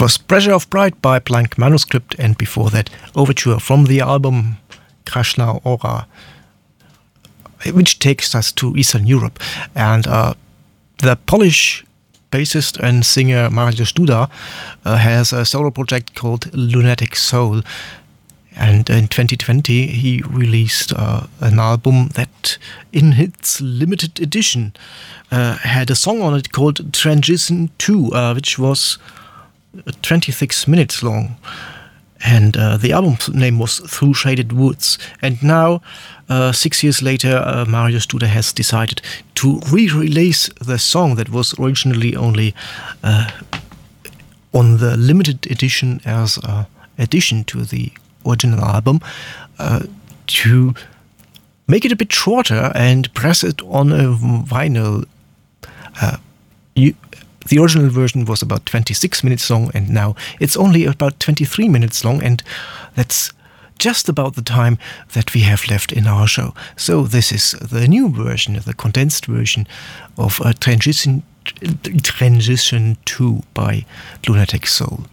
was Pressure of Pride by Blank Manuscript, and before that, Overture from the album Krasna Aura, which takes us to Eastern Europe. And the Polish bassist and singer Mariusz Duda has a solo project called Lunatic Soul. And in 2020, he released an album that, in its limited edition, had a song on it called Transition 2, which was 26 minutes long. And the album name was Through Shaded Woods. And now, 6 years later, Mariusz Duda has decided to re-release the song that was originally only on the limited edition as an addition to the original album, to make it a bit shorter and press it on a vinyl. The original version was about 26 minutes long, and now it's only about 23 minutes long, and that's just about the time that we have left in our show. So this is the new version, the condensed version of Transition 2 by Lunatic Soul.